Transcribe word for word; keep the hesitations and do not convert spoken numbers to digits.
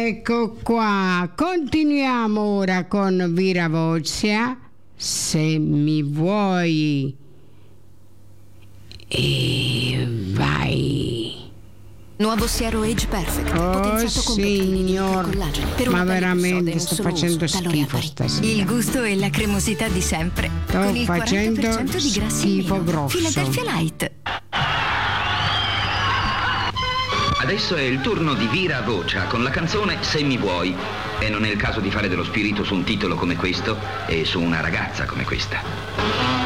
Ecco qua, continuiamo ora con Viravozia, se mi vuoi. E vai. Nuovo Siero Age Perfect, Oh potenziato con proteine di signor, microcollagene per ma una pelle più veramente soda e un sto solo facendo uso, talone schifo affari. stasera. Il gusto e la cremosità di sempre, Sto con il facendo quaranta per cento di grassi in schifo meno. grosso. Philadelphia Light. Adesso è il turno di Viravoccia con la canzone Se mi vuoi. E non è il caso di fare dello spirito su un titolo come questo e su una ragazza come questa.